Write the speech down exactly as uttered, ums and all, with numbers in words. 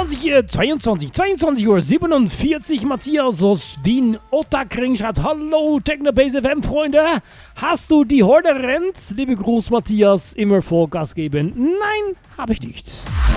zweiundzwanzig, äh, zweiundzwanzig, zweiundzwanzig Uhr siebenundvierzig. Matthias aus Wien, Ottakring schreibt: Hallo Technobase F M Freunde, hast du die Horde rennt? Liebe Gruß Matthias, immer Vollgas geben. Nein, habe ich nicht.